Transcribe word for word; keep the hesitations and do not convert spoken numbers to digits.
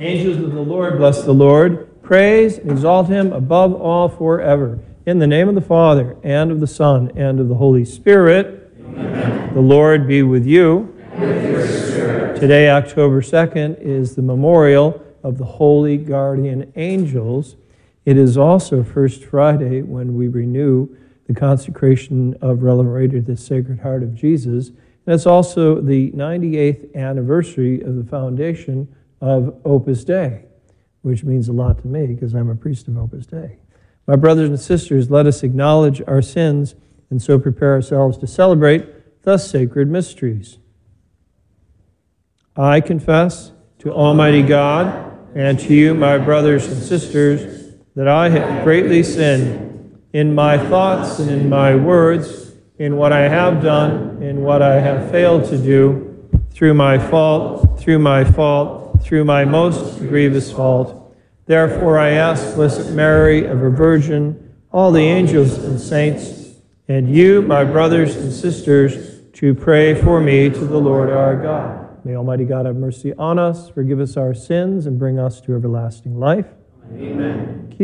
Angels of the Lord, bless the Lord. Praise and exalt him above all forever. In the name of the Father, and of the Son, and of the Holy Spirit. Amen. The Lord be with you. And with your spirit. Today, October second, is the memorial of the Holy Guardian Angels. It is also First Friday when we renew the consecration of Relevant Radio to the Sacred Heart of Jesus. And it's also the ninety-eighth anniversary of the foundation of Opus Dei, which means a lot to me because I'm a priest of Opus Dei. My brothers and sisters, let us acknowledge our sins and so prepare ourselves to celebrate the sacred mysteries. I confess to Almighty God and to you, my brothers and sisters, that I have greatly sinned in my thoughts and in my words, in what I have done, in what I have failed to do, through my fault, through my fault, through my most grievous fault. Therefore I ask Blessed Mary, ever Virgin, all the angels and saints, and you, my brothers and sisters, to pray for me to the Lord our God. May Almighty God have mercy on us, forgive us our sins, and bring us to everlasting life. Amen.